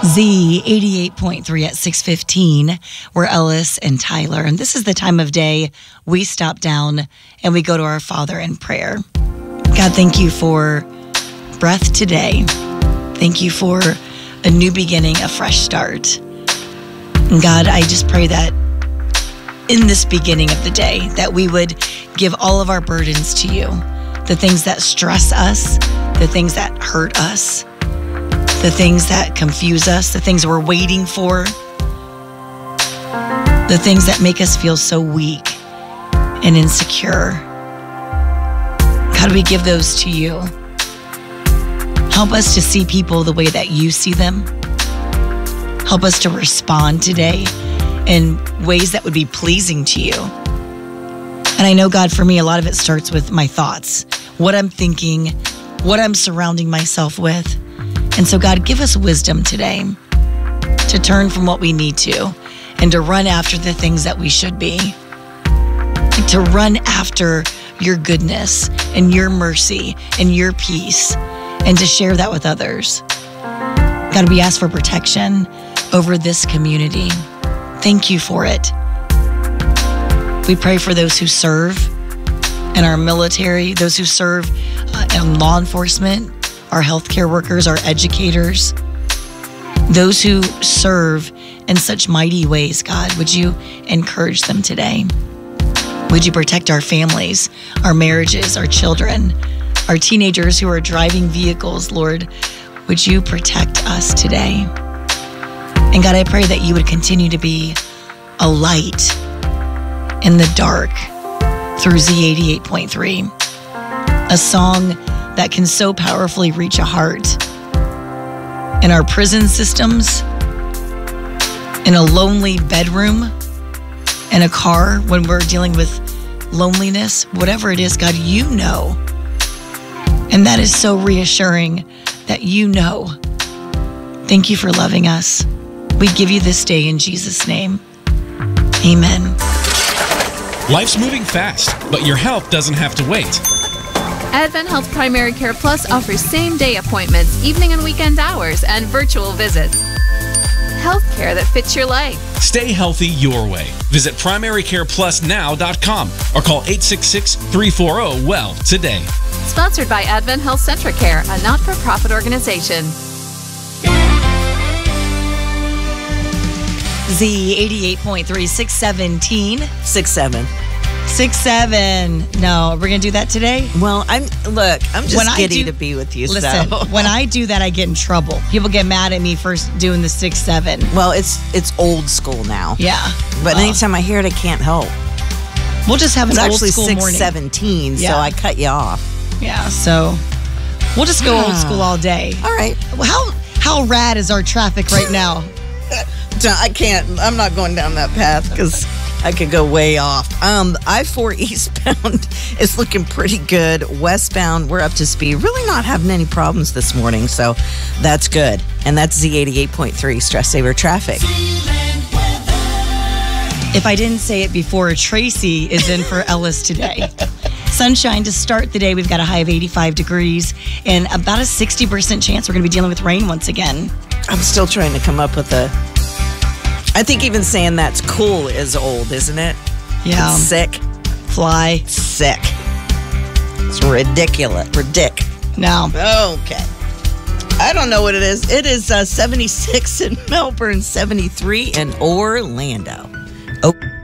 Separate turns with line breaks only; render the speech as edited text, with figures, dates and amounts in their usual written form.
Z 88.3 at 6:15. We're Ellis and Tyler, and this is the time of day we stop down and we go to our Father in prayer. God, thank you for breath today. Thank you for a new beginning, a fresh start. And God, I just pray that in this beginning of the day, that we would give all of our burdens to you, the things that stress us, the things that hurt us, the things that confuse us, the things we're waiting for, the things that make us feel so weak and insecure. God, we give those to you. Help us to see people the way that you see them. Help us to respond today in ways that would be pleasing to you. And I know, God, for me, a lot of it starts with my thoughts, what I'm thinking, what I'm surrounding myself with. And so, God, give us wisdom today to turn from what we need to and to run after the things that we should be, to run after your goodness and your mercy and your peace, and to share that with others. God, we ask for protection over this community. Thank you for it. We pray for those who serve in our military, those who serve in law enforcement, our healthcare workers, our educators, those who serve in such mighty ways. God, would you encourage them today? Would you protect our families, our marriages, our children, our teenagers who are driving vehicles? Lord, would you protect us today? And God, I pray that you would continue to be a light in the dark through Z 88.3, a song that can so powerfully reach a heart in our prison systems, in a lonely bedroom, in a car when we're dealing with loneliness, whatever it is, God, you know. And that is so reassuring that you know. Thank you for loving us. We give you this day in Jesus' name. Amen.
Life's moving fast, but your health doesn't have to wait.
Advent Health Primary Care Plus offers same-day appointments, evening and weekend hours, and virtual visits. Healthcare that fits your life.
Stay healthy your way. Visit primarycareplusnow.com or call 866-340-WELL today.
Sponsored by Advent Health Centricare, a not-for-profit organization.
Z 88.3, 617.
6'7".
No, we're going to do that today?
Well, I'm just giddy to be with you.
Listen,
so.
When I do that, I get in trouble. People get mad at me for doing the 6'7".
Well, it's old school now.
Yeah.
But anytime I hear it, I can't help.
We'll just have an old
actually
school morning.
6'17", so I cut you off.
Yeah, so we'll just go old school all day.
All right.
How rad is our traffic right now?
I can't. I'm not going down that path because I could go way off. I-4 eastbound is looking pretty good. Westbound, we're up to speed. Really not having any problems this morning, so that's good. And that's Z88.3 Stress Saver Traffic.
If I didn't say it before, Tracy is in for Ellis today. Sunshine to start the day. We've got a high of 85 degrees and about a 60% chance we're going to be dealing with rain once again.
I'm still trying to come up with I think even saying that's cool is old, isn't it?
Yeah.
It's sick.
Fly.
Sick. It's ridiculous.
No.
Okay. I don't know what it is. It is 76 in Melbourne, 73 in Orlando. Oh.